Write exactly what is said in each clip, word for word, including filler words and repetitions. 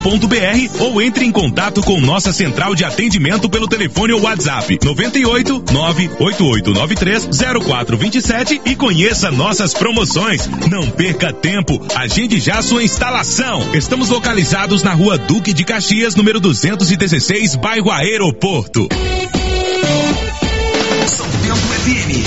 ponto b r ou entre em contato com nossa central de atendimento pelo telefone ou WhatsApp noventa e oito, nove oito oito nove três, zero quatro dois sete e conheça nossas promoções. Não perca tempo, agende já sua instalação. Estamos localizados na Rua Duque de Caxias, número duzentos e dezesseis, bairro Aeroporto. São Bento F M.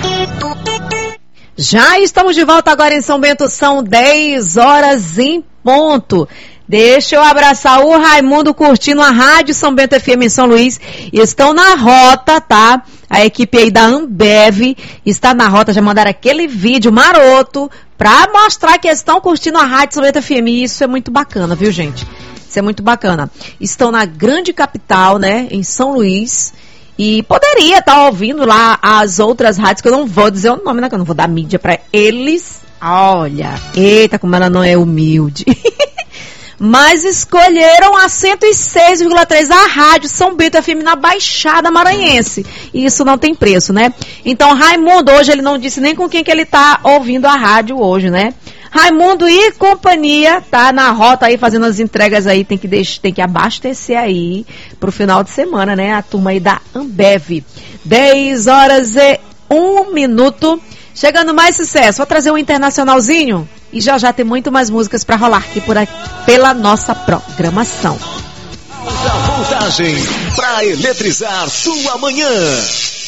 Já estamos de volta agora em São Bento, são dez horas em ponto. Deixa eu abraçar o Raimundo curtindo a Rádio São Bento F M em São Luís. Estão na rota, tá? A equipe aí da Ambev está na rota, já mandaram aquele vídeo maroto pra mostrar que estão curtindo a Rádio São Bento F M. E isso é muito bacana, viu, gente? Isso é muito bacana. Estão na grande capital, né? Em São Luís. E poderia estar ouvindo lá as outras rádios, que eu não vou dizer o nome, né? Que eu não vou dar mídia pra eles. Olha, eita, como ela não é humilde. Mas escolheram a cento e seis vírgula três, a Rádio São Bento F M na Baixada Maranhense. E isso não tem preço, né? Então, Raimundo, hoje ele não disse nem com quem que ele tá ouvindo a rádio hoje, né? Raimundo e companhia, tá na rota aí, fazendo as entregas aí, tem que, deixar, tem que abastecer aí pro final de semana, né? A turma aí da Ambev. dez horas e um minuto. Chegando mais sucesso, vou trazer um internacionalzinho e já já tem muito mais músicas para rolar aqui por aqui, pela nossa programação. A voltagem para eletrizar sua manhã.